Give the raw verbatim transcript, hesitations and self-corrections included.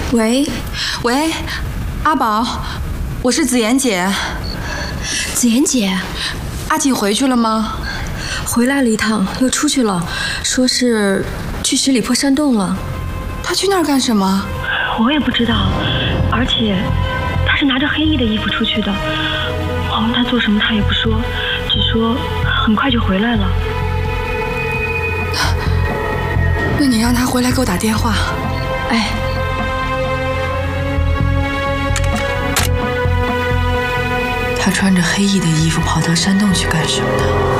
喂， 喂，阿宝，我是子妍姐。 子妍姐， 阿锦回去了吗？ 回来了一趟，又出去了，说是去十里坡山洞了。 他去那儿干什么？ 我也不知道，而且他是拿着黑衣的衣服出去的。我问他做什么，他也不说，只说很快就回来了。 那你让他回来给我打电话。 哎。 他穿着黑衣的衣服跑到山洞去干什么呢？